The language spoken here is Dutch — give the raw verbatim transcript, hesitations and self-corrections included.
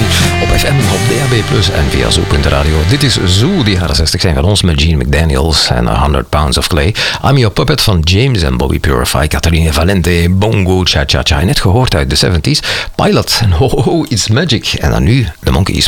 Op F M, op D A B plus, en via Zoo punt radio. Dit is Zoo, die jaren zestig zijn van ons met Gene McDaniels en honderd pounds of Clay. I'm Your Puppet van James en Bobby Purify, Catalina Valente, Bongo Cha Cha Cha. Net gehoord uit de zeventies. Pilot en Ho Ho It's Magic. En dan nu de Monkees.